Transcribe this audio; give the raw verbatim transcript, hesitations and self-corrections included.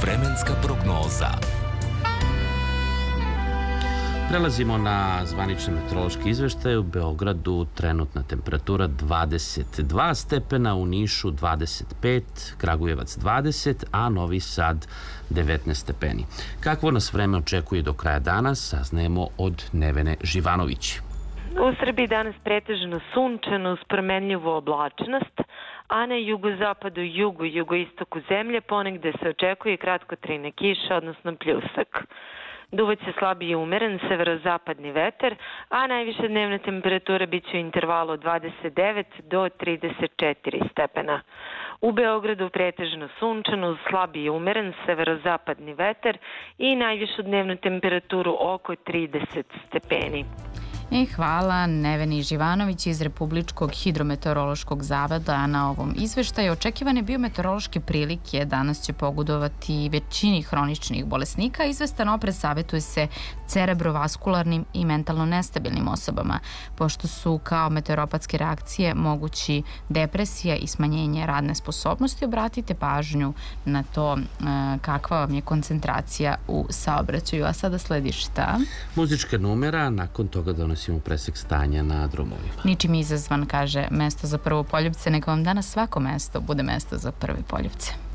Vremenska prognoza. Prelazimo na zvanični meteorološki izveštaj. U Beogradu trenutna temperatura dvadeset dva stepena, u Nišu dvadeset pet, Kragujevac dvadeset, a Novi Sad devetnaest stepeni. Kakvo nas vreme očekuje do kraja dana, saznajemo od Nevene Živanović. U Srbiji danas pretežno sunčano uz promenljivu oblačnost, a na jugozapadu, jugu i jugoistoku zemlje ponegde se očekuje kratkotrajna kiša, odnosno pljusak. Duvaće slabiji umeren severozapadni vetar, a najviša dnevna temperatura biće u intervalu od dvadeset devet do trideset četiri stepena. U Beogradu pretežno sunčano uz slabiji umeren severozapadni vetar i najvišu dnevnu temperaturu oko trideset stepeni. I hvala Neveni Živanović iz Republičkog hidrometeorološkog zavoda na ovom izveštaju. Očekivane biometeorološke prilike danas će pogodovati većini hroničnih bolesnika. Izvestan oprez savjetuje se cerebrovaskularnim i mentalno nestabilnim osobama, pošto su kao meteoropatske reakcije mogući depresija i smanjenje radne sposobnosti. Obratite pažnju na to kakva vam je koncentracija u saobraćaju. A sada sledi šta? Muzička numera, nakon toga donosimo presek stanja na drumovima. Ničim izazvan, kaže mesto za prvo poljupce, neka vam danas svako mesto bude mesto za prve poljupce.